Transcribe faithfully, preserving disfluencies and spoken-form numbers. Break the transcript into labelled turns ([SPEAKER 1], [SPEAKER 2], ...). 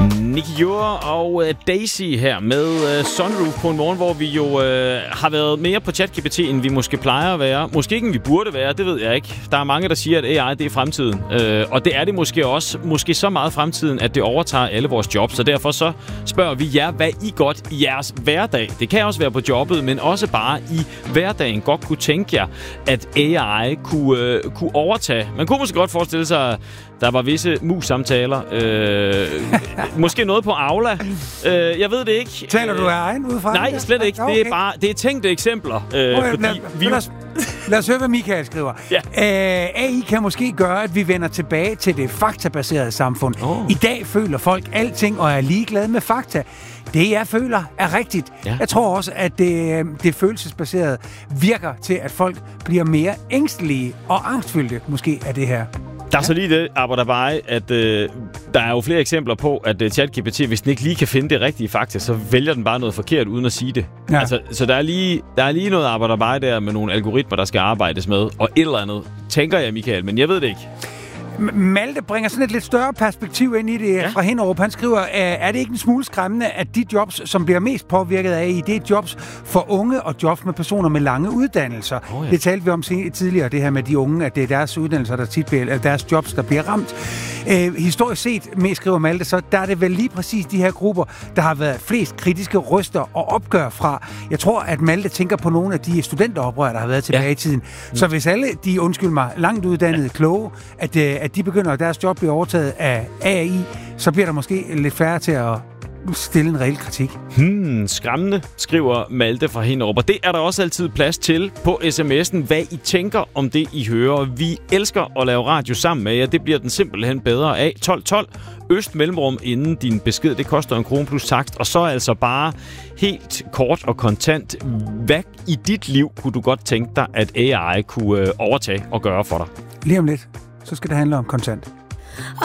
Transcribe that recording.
[SPEAKER 1] Nicky Jure og uh, Daisy her med uh, Sunroof på en morgen, hvor vi jo uh, har været mere på ChatGPT, end vi måske plejer at være. Måske ikke, end vi burde være, det ved jeg ikke. Der er mange, der siger, at A I det er fremtiden. Uh, og det er det måske også. Måske så meget fremtiden, at det overtager alle vores jobs. Så derfor så spørger vi jer, hvad I godt i jeres hverdag. Det kan også være på jobbet, men også bare i hverdagen godt kunne tænke jer, at A I kunne, uh, kunne overtage. Man kunne måske godt forestille sig, der var visse mus-samtaler. Øh, måske noget på Aula. Øh, jeg ved det ikke.
[SPEAKER 2] Taler du af egen udefra?
[SPEAKER 1] Nej, slet ikke. Okay. Det er bare det er tænkte eksempler. Øh,
[SPEAKER 2] okay,
[SPEAKER 1] fordi
[SPEAKER 2] lad,
[SPEAKER 1] vi
[SPEAKER 2] lad, os, lad os høre, hvad Michael skriver. Ja. Øh, A I kan måske gøre, at vi vender tilbage til det faktabaserede samfund. Oh. I dag føler folk alting og er ligeglade med fakta. Det, jeg føler, er rigtigt. Ja. Jeg tror også, at det, det følelsesbaserede virker til, at folk bliver mere ængstelige og angstfyldte, måske, af det her.
[SPEAKER 1] Der er så lige det, arbejder bare, at øh, der er jo flere eksempler på, at uh, ChatGPT, hvis den ikke lige kan finde det rigtige fakta, så vælger den bare noget forkert, uden at sige det. Ja. Altså, så der er, lige, der er lige noget arbejder bare der med nogle algoritmer, der skal arbejdes med, og et eller andet, tænker jeg, Michael, men jeg ved det ikke.
[SPEAKER 2] Malte bringer sådan et lidt større perspektiv ind i det ja. fra Hinderup. Han skriver, er det ikke en smule skræmmende, at de jobs, som bliver mest påvirket af A I, det er jobs for unge og jobs med personer med lange uddannelser. Oh, ja. Det talte vi om tidligere, det her med de unge, at det er deres uddannelser, der tit bliver, deres jobs, der bliver ramt. Øh, historisk set, med skriver Malte, så der er det vel lige præcis de her grupper, der har været flest kritiske røster og opgør fra. Jeg tror, at Malte tænker på nogle af de studenteroprør, der har været tilbage ja. i tiden. Så hvis alle de, undskyld mig, langt uddannede, kloge, at, at de begynder, at deres job bliver overtaget af A I, så bliver der måske lidt færre til at stille en reel kritik.
[SPEAKER 1] Hmm, skræmmende, skriver Malte fra Hinderup. Og det er der også altid plads til på sms'en, hvad I tænker om det, I hører. Vi elsker at lave radio sammen med jer. Det bliver den simpelthen bedre af. tolv tolv Øst mellemrum inden din besked. Det koster en krone plus takst. Og så altså bare helt kort og kontant. Hvad i dit liv kunne du godt tænke dig, at A I kunne overtage og gøre for dig?
[SPEAKER 2] Lige om lidt, så skal det handle om kontant.